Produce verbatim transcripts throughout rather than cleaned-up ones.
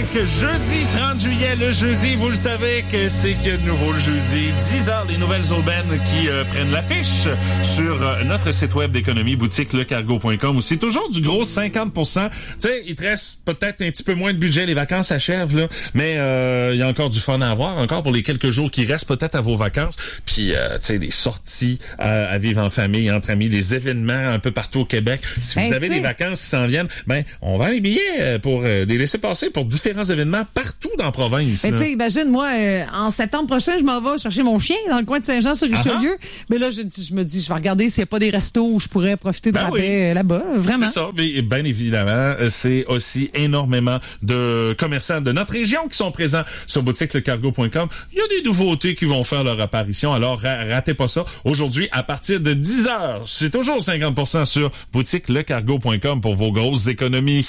jeudi trente juillet. Le jeudi, vous le savez que c'est que de nouveau le jeudi. dix heures, les nouvelles aubaines qui euh, prennent l'affiche sur euh, notre site web d'économie, boutique le cargo point com, où c'est toujours du gros cinquante pour cent. Tu sais, il te reste peut-être un petit peu moins de budget. Les vacances achèvent, là. Mais euh, il y a encore du fun à avoir, encore pour les quelques jours qui restent peut-être à vos vacances. Puis, euh, tu sais, les sorties euh, à vivre en famille, entre amis, les événements un peu partout au Québec. Si vous hey, avez t'sais. des vacances qui s'en viennent, ben, on vend les billets pour euh, des laissez-passer pour différents événements partout dans la province. Mais tu sais, imagine, moi, euh, en septembre prochain, je m'en vais chercher mon chien dans le coin de Saint-Jean-sur-Richelieu. Uh-huh. Mais là, je, je me dis, je vais regarder s'il n'y a pas des restos où je pourrais profiter de ben rabais oui. euh, là-bas. Vraiment. C'est ça. Mais bien évidemment, c'est aussi énormément de commerçants de notre région qui sont présents sur boutique le cargo point com. Il y a des nouveautés qui vont faire leur apparition. Alors, ra- ratez pas ça. Aujourd'hui, à partir de dix heures, c'est toujours cinquante pour cent sur boutique le cargo point com pour vos grosses économies.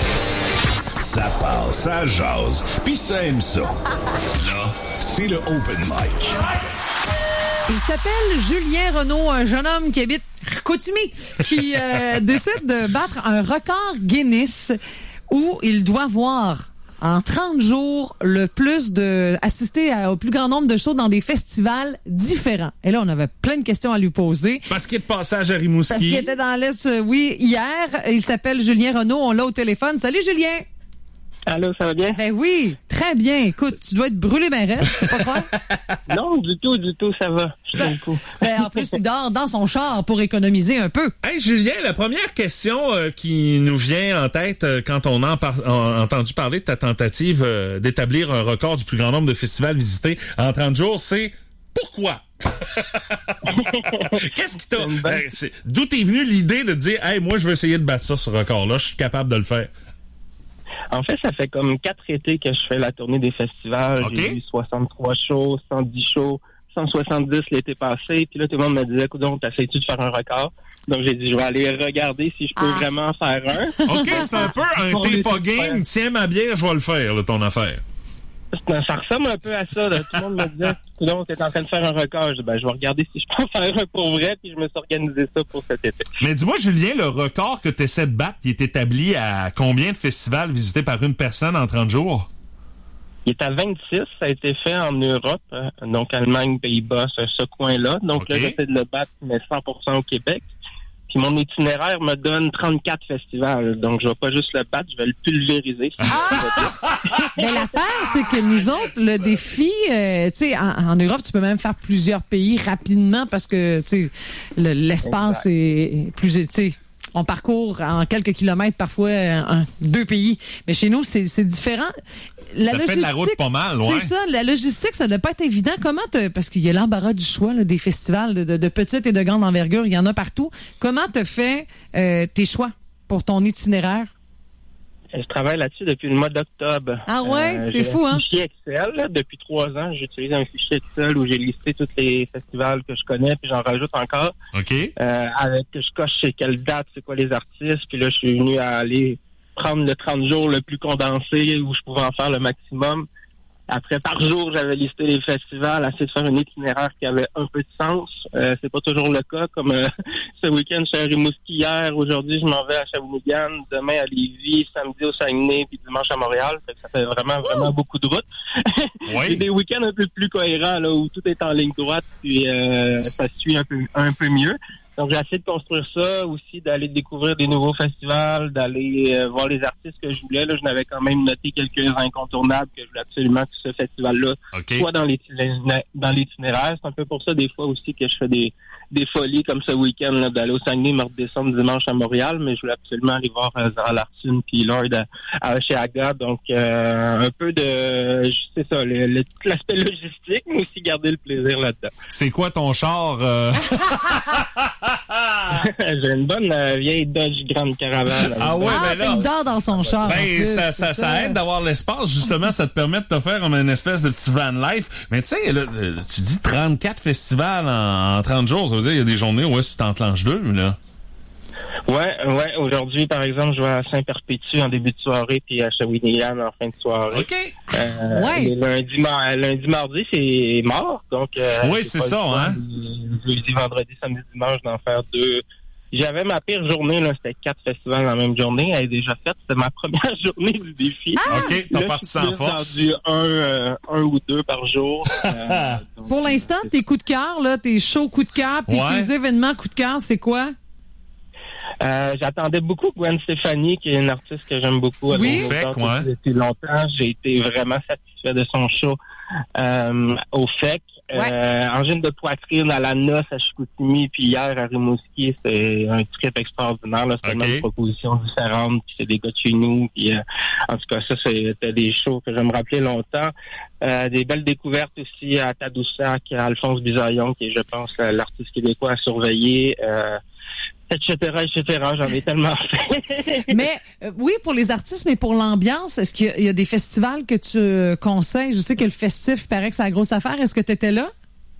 Ça passe, ça jase, pis ça aime ça. Là, c'est le open mic. Il s'appelle Julien Renaud, un jeune homme qui habite Chicoutimi, qui euh, décide de battre un record Guinness où il doit voir en trente jours le plus de assister à, au plus grand nombre de shows dans des festivals différents. Et là, on avait plein de questions à lui poser. Parce qu'il est de passage à Rimouski. Parce qu'il était dans l'Est, euh, oui, hier. Il s'appelle Julien Renaud. On l'a au téléphone. Salut, Julien! Allô, ça va bien? Ben oui, très bien. Écoute, tu dois être brûlé ben raide, c'est pas quoi? Non, du tout, du tout, ça va. Ça, ben, en plus, il dort dans son char pour économiser un peu. Hey Julien, la première question euh, qui nous vient en tête euh, quand on a par- a entendu parler de ta tentative euh, d'établir un record du plus grand nombre de festivals visités en trente jours, c'est pourquoi? Qu'est-ce qui t'a... bonne... euh, c'est... D'où t'es venue l'idée de dire « Hey, moi, je veux essayer de battre ça, ce record-là, je suis capable de le faire. » En fait, ça fait comme quatre étés que je fais la tournée des festivals. Okay. J'ai eu soixante-trois shows, cent dix shows, cent soixante-dix l'été passé. Puis là, tout le monde me disait, écoute donc, t'essayes-tu de faire un record? Donc, j'ai dit, je vais aller regarder si je peux ah. vraiment faire un. OK, c'est un peu un t'es pas game, tiens ma bière, je vais le faire, là, ton affaire. Ça ressemble un peu à ça. Là. Tout le monde me disait, écoute donc, t'es en train de faire un record. Je dis, ben, je vais regarder si je peux en faire un pour vrai. Puis je me suis organisé ça pour cet été. Mais dis-moi, Julien, le record que tu essaies de battre, il est établi à combien de festivals visités par une personne en trente jours? Il est à vingt-six. Ça a été fait en Europe, hein, donc Allemagne, Pays-Bas, ce, ce coin-là. Donc okay. là, j'essaie de le battre, mais cent pour cent au Québec. Puis mon itinéraire me donne trente-quatre festivals. Donc, je vais pas juste le battre, je vais le pulvériser. Ah! Mais l'affaire, c'est que nous autres, le défi, euh, tu sais, en, en Europe, tu peux même faire plusieurs pays rapidement parce que, tu sais, le, l'espace exact. Est plus, tu sais, on parcourt en quelques kilomètres parfois un, deux pays. Mais chez nous, c'est, c'est différent. La ça fait de la route pas mal, ouais. C'est ça, la logistique, ça ne doit pas être évident. Comment te, parce qu'il y a l'embarras du choix là, des festivals de, de, de petite et de grande envergure, il y en a partout. Comment te fais euh, tes choix pour ton itinéraire? Je travaille là-dessus depuis le mois d'octobre. Ah ouais, euh, c'est fou, hein? J'ai un fichier Excel. Là, depuis trois ans, j'utilise un fichier Excel où j'ai listé tous les festivals que je connais, puis j'en rajoute encore. OK. Euh, avec que je coche c'est quelle date, c'est quoi les artistes, puis là, je suis venu à aller prendre le trente jours le plus condensé où je pouvais en faire le maximum. Après, par jour, j'avais listé les festivals, essayé de faire un itinéraire qui avait un peu de sens. Euh, c'est pas toujours le cas, comme euh, ce week-end, je suis à Rimouski hier. Aujourd'hui, je m'en vais à Shawinigan. Demain, à Lévis. Samedi, au Saguenay. Puis dimanche, à Montréal. Fait que ça fait vraiment, vraiment beaucoup de routes. Oui. J'ai des week-ends un peu plus cohérents, là, où tout est en ligne droite. Puis euh, ça suit un peu, un peu mieux. Donc, j'ai essayé de construire ça aussi, d'aller découvrir des nouveaux festivals, d'aller euh, voir les artistes que je voulais. Là, je n'avais quand même noté quelques incontournables que je voulais absolument que ce festival-là okay. soit dans l'itinéraire. Dans l'itinéraire. C'est un peu pour ça, des fois aussi, que je fais des, des folies comme ce week-end, là, d'aller au Saguenay, me redescendre dimanche à Montréal. Mais je voulais absolument aller voir euh, Zara Larsson puis Lord à, à Oshéaga. Donc, euh, un peu de... C'est ça, le, le, l'aspect logistique, mais aussi garder le plaisir là-dedans. C'est quoi ton char? Euh... J'ai une bonne euh, vieille Dodge Grande Caravane. Ah ouais, ah, ben là. Il dort dans son char. Ben, plus, ça, ça, ça, ça aide d'avoir l'espace. Justement, ça te permet de te faire comme une espèce de petit van life. Mais tu sais, là, tu dis trente-quatre festivals en, en trente jours. Ça veut dire qu'il y a des journées où tu t'enclenches deux, là. Ouais, ouais. Aujourd'hui, par exemple, je vais à Saint-Perpétue en début de soirée puis à Shawinigan en fin de soirée. OK. Euh, ouais. Lundi, mar- lundi, mardi, c'est mort. Donc, euh, oui, c'est, c'est ça, hein. Jeudi, vendredi, samedi, dimanche, d'en faire deux. Puis j'avais ma pire journée, là, c'était quatre festivals dans la même journée. Elle est déjà faite. C'était ma première journée du défi. Ah! OK, t'as parti sans force. J'ai rendu un, euh, un ou deux par jour. Euh, donc, Pour l'instant, tes coups de cœur, là, tes shows coups de cœur, puis Ouais. tes événements coups de cœur, c'est quoi? Euh, j'attendais beaucoup Gwen Stefani, qui est une artiste que j'aime beaucoup. Elle Oui. est Fait, auteure ouais. depuis longtemps. J'ai été vraiment satisfait de son show euh, au F E C. Ouais. Euh, Angine de poitrine à la noce à Chicoutimi, puis hier à Rimouski, c'est un trip extraordinaire. Là. C'est Okay. tellement de propositions différentes, puis c'est des gars de chez nous. Puis, euh, en tout cas, ça, c'était des shows que je vais me rappeler longtemps. Euh, des belles découvertes aussi à Tadoussac, à Alphonse Bisaillon, qui est, je pense, l'artiste québécois à surveiller. Euh, etc., et cetera. J'en ai tellement fait. Mais euh, oui, pour les artistes, mais pour l'ambiance, est-ce qu'il y a, il y a des festivals que tu euh, conseilles? Je sais que le festif paraît que c'est la grosse affaire. Est-ce que tu étais là?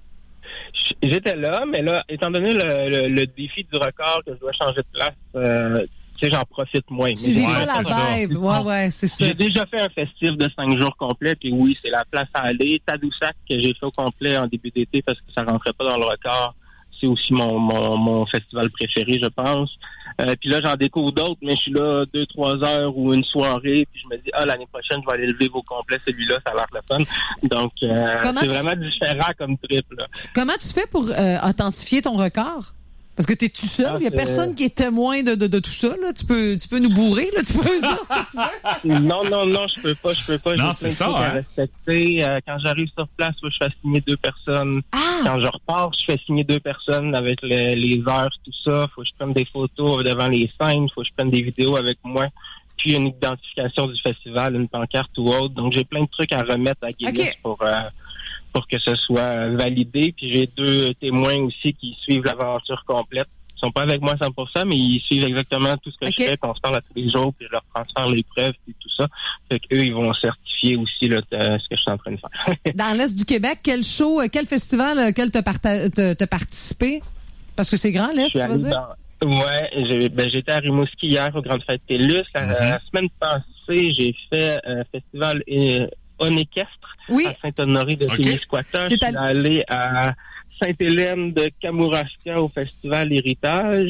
J'étais là, mais là, étant donné le, le, le défi du record que je dois changer de place, euh, tu sais, j'en profite moins. Tu vis Ouais, pas c'est la ça. vibe. Ouais, ouais, c'est ça. J'ai déjà fait un festif de cinq jours complets, puis oui, c'est la place à aller. Tadoussac, que j'ai fait au complet en début d'été parce que ça rentrait pas dans le record. C'est aussi mon, mon, mon festival préféré, je pense. Euh, puis là, j'en découvre d'autres, mais je suis là deux, trois heures ou une soirée, puis je me dis, ah, l'année prochaine, je vais aller le vivre au complet, celui-là, ça a l'air le fun. Donc, euh, Comment c'est tu- vraiment différent comme trip, là. Comment tu fais pour euh, authentifier ton record? Parce que t'es tout seul, il Ah, y a c'est- personne qui est témoin de, de, de tout ça. Là. Tu peux, tu peux nous bourrer, là. Tu peux dire ce que tu veux. Non, non, non, je peux pas, je peux pas. Non, J'ai c'est plein de ça, trucs à hein. respecter. Euh, quand j'arrive sur place, faut que je fasse signer deux personnes. Ah! Quand je repars, je fais signer deux personnes avec le- les heures, tout ça. Faut que je prenne des photos devant les scènes. Faut que je prenne des vidéos avec moi. Puis une identification du festival, une pancarte ou autre. Donc, j'ai plein de trucs à remettre à Guinness OK. pour, euh, pour que ce soit validé. Puis j'ai deux témoins aussi qui suivent l'aventure complète. Ils sont pas avec moi à cent pour cent, mais ils suivent exactement tout ce que OK. je fais, qu'on se parle à tous les jours, puis je leur transfère les preuves, puis tout ça. Fait qu'eux, ils vont certifier aussi là, t- ce que je suis en train de faire. Dans l'Est du Québec, quel show, euh, quel festival, euh, quel t'as parta- t'as- t'as participé? Parce que c'est grand, Je l'Est, suis tu vas allé dire? dans... Ouais, j'ai, ben, j'étais à Rimouski hier aux Grandes Fêtes TELUS. La, Mm-hmm. la semaine passée, j'ai fait un festival euh, onéquestre Oui. à Saint-Honoré de OK. Témiscouata. T'es Je suis allé- allé à Sainte-Hélène de Kamouraska au festival Héritage.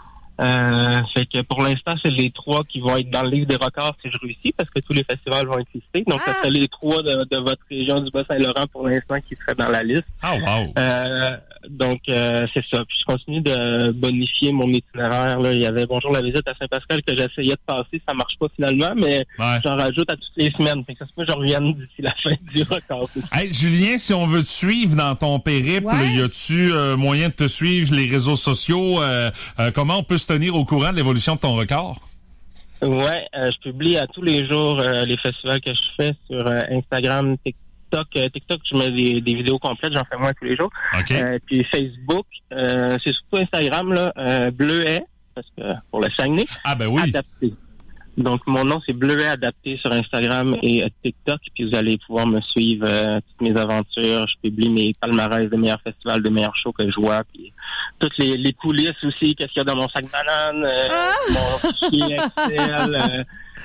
Euh, fait que pour l'instant, c'est les trois qui vont être dans le livre des records si je réussis, parce que tous les festivals vont être listés. Donc, Ah! ça serait les trois de, de votre région du Bas-Saint-Laurent pour l'instant qui seraient dans la liste. Ah, wow. Euh, donc, euh, c'est ça. Puis, je continue de bonifier mon itinéraire. Là. Il y avait Bonjour la visite à Saint-Pascal que j'essayais de passer. Ça marche pas finalement, mais Ouais. j'en rajoute à toutes les semaines. Fait que ça se peut que je revienne d'ici la fin du record. Hey, Julien, si on veut te suivre dans ton périple, Ouais. y a-tu euh, moyen de te suivre les réseaux sociaux? Euh, euh, comment on peut se tenir au courant de l'évolution de ton record? Ouais, euh, je publie à tous les jours euh, les festivals que je fais sur euh, Instagram, TikTok. Euh, TikTok, je mets des, des vidéos complètes, j'en fais moins tous les jours. OK. Euh, puis Facebook, euh, c'est surtout Instagram, là, euh, Bleuet, parce que pour le Saguenay, Ah, ben oui. adapté. Donc, mon nom, c'est Bleuet Adapté sur Instagram et euh, TikTok. Puis, vous allez pouvoir me suivre euh, toutes mes aventures. Je publie mes palmarès des meilleurs festivals, des meilleurs shows que je vois. Puis, toutes les, les coulisses aussi. Qu'est-ce qu'il y a dans mon sac banane, euh, mon fichier Excel. Euh,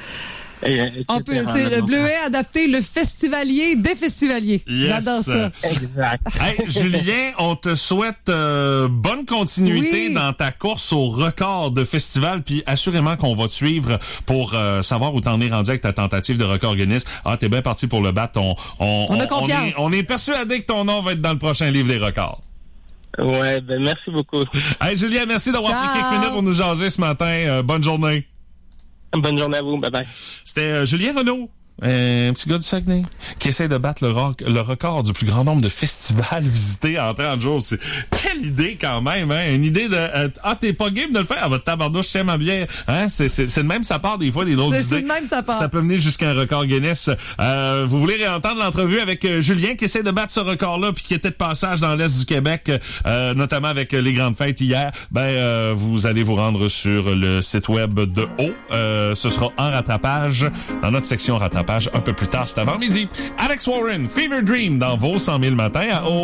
et, et On peut, cetera. c'est le Bleuet adapté, le festivalier des festivaliers. Yes. J'adore ça. Exact. Hey, Julien, on te souhaite euh, bonne continuité Oui. dans ta course au record de festival, puis assurément qu'on va te suivre pour euh, savoir où t'en es rendu avec ta tentative de record Guinness. Ah, t'es bien parti pour le battre. On, on, On a confiance. est, on est persuadé que ton nom va être dans le prochain livre des records. Ouais, ben merci beaucoup. Hey, Julien, merci d'avoir Ciao. pris quelques minutes pour nous jaser ce matin. Euh, bonne journée. Bonne journée à vous. Bye bye. C'était euh, Julien Renaud, un petit gars du Saguenay, qui essaie de battre le, roc- le record du plus grand nombre de festivals visités en trente jours. C'est quelle idée quand même, hein? Une idée de euh, ah, t'es pas game de le faire? Ah, votre tabarnouche, je t'aime bien. Hein? C'est, c'est, c'est de même, ça part des fois des drôles C'est, d'idées. c'est de même, ça part. Ça peut mener jusqu'à un record Guinness. Euh, vous voulez réentendre l'entrevue avec euh, Julien qui essaie de battre ce record-là puis qui était de passage dans l'Est du Québec, euh, notamment avec euh, les grandes fêtes hier. Ben, euh, vous allez vous rendre sur le site web de O. Euh, ce sera en rattrapage, dans notre section rattrapage un peu plus tard cet avant-midi. Alex Warren, Fever Dream dans vos cent mille matins à O.